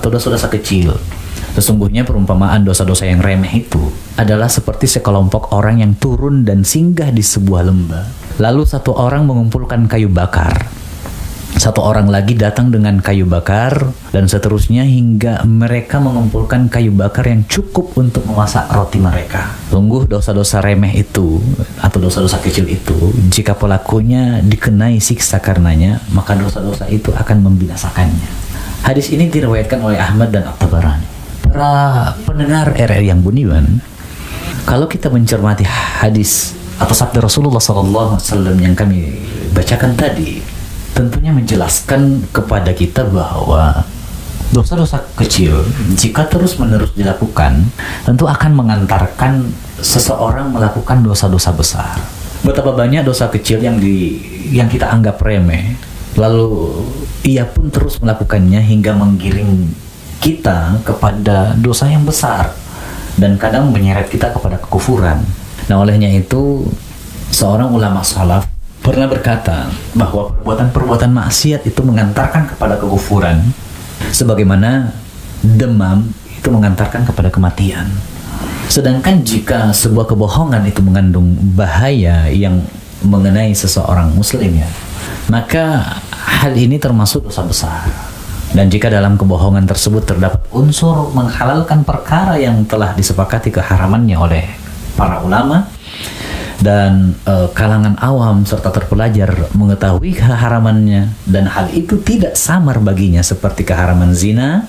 atau dosa-dosa kecil. Sesungguhnya perumpamaan dosa-dosa yang remeh itu adalah seperti sekelompok orang yang turun dan singgah di sebuah lembah. Lalu satu orang mengumpulkan kayu bakar. Satu orang lagi datang dengan kayu bakar, dan seterusnya hingga mereka mengumpulkan kayu bakar yang cukup untuk memasak roti mereka. Sungguh dosa-dosa remeh itu atau dosa-dosa kecil itu, jika pelakunya dikenai siksa karenanya, maka dosa-dosa itu akan membinasakannya. Hadis ini diriwayatkan oleh Ahmad dan At-Tabarani. Para pendengar RRI yang budiman, kalau kita mencermati hadis atau sabda Rasulullah SAW yang kami bacakan tadi, tentunya menjelaskan kepada kita bahwa dosa-dosa kecil jika terus-menerus dilakukan tentu akan mengantarkan seseorang melakukan dosa-dosa besar. Betapa banyak dosa kecil yang kita anggap remeh, lalu ia pun terus melakukannya hingga menggiring kita kepada dosa yang besar dan kadang menyeret kita kepada kekufuran. Nah, olehnya itu seorang ulama salaf pernah berkata bahwa perbuatan-perbuatan maksiat itu mengantarkan kepada kekufuran, sebagaimana demam itu mengantarkan kepada kematian. Sedangkan jika sebuah kebohongan itu mengandung bahaya yang mengenai seseorang muslim, ya, maka hal ini termasuk dosa besar. Dan jika dalam kebohongan tersebut terdapat unsur menghalalkan perkara yang telah disepakati keharamannya oleh para ulama, dan kalangan awam serta terpelajar mengetahui keharamannya, dan hal itu tidak samar baginya seperti keharaman zina,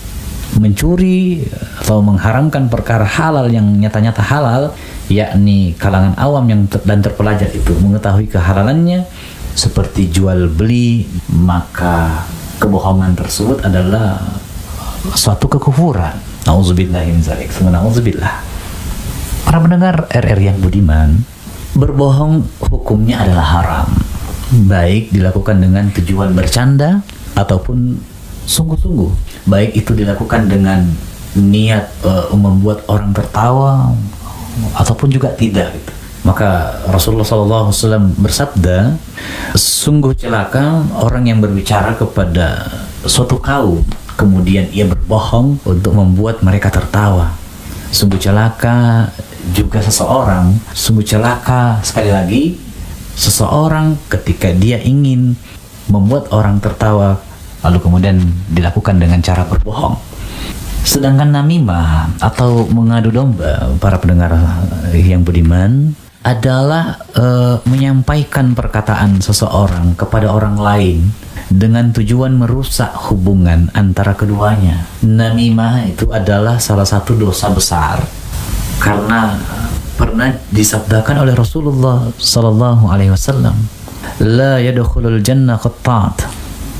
mencuri, atau mengharamkan perkara halal yang nyata-nyata halal, yakni kalangan awam dan terpelajar itu mengetahui kehalalannya seperti jual beli, maka kebohongan tersebut adalah suatu kekufuran. Nauzubillah min dzalik. Nauzubillah. Para pendengar RRI yang budiman, berbohong hukumnya adalah haram, baik dilakukan dengan tujuan bercanda ataupun sungguh-sungguh, baik itu dilakukan dengan niat membuat orang tertawa ataupun juga tidak gitu. Maka Rasulullah SAW bersabda, sungguh celaka orang yang berbicara kepada suatu kaum, kemudian ia berbohong untuk membuat mereka tertawa. Sungguh celaka juga seseorang, sungguh celaka sekali lagi seseorang ketika dia ingin membuat orang tertawa, lalu kemudian dilakukan dengan cara berbohong. Sedangkan namimah atau mengadu domba, para pendengar yang budiman, adalah menyampaikan perkataan seseorang kepada orang lain dengan tujuan merusak hubungan antara keduanya. Namimah itu adalah salah satu dosa besar karena pernah disabdakan oleh Rasulullah sallallahu alaihi wasallam, la yadkhulul jannah qattat.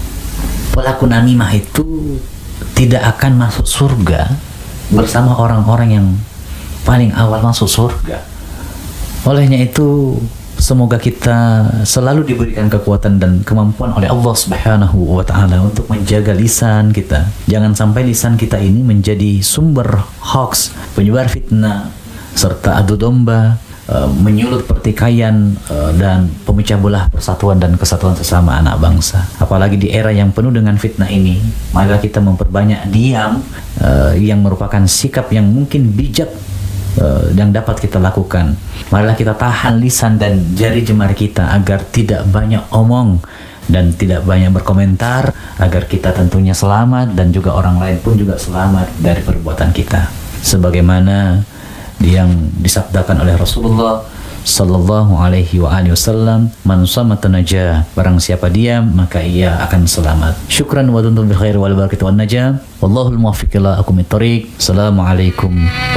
Pelaku namimah itu tidak akan masuk surga bersama orang-orang yang paling awal masuk surga. Olehnya itu, semoga kita selalu diberikan kekuatan dan kemampuan oleh Allah Subhanahu wa Ta'ala untuk menjaga lisan kita. Jangan sampai lisan kita ini menjadi sumber hoax, penyebar fitnah, serta adu domba, menyulut pertikaian, dan pemecah belah persatuan dan kesatuan sesama anak bangsa. Apalagi di era yang penuh dengan fitnah ini, maka kita memperbanyak diam, yang merupakan sikap yang mungkin bijak yang dapat kita lakukan. Marilah kita tahan lisan dan jari jemari kita agar tidak banyak omong dan tidak banyak berkomentar, agar kita tentunya selamat dan juga orang lain pun juga selamat dari perbuatan kita. Sebagaimana yang disabdakan oleh Rasulullah sallallahu alaihi wa alihi wasallam, man samata najah, barang siapa diam maka ia akan selamat. Syukran wa tuntum bil khair wal barakatuh wan najah. Wallahul muwaffiq ila aqwamit thoriq. Assalamualaikum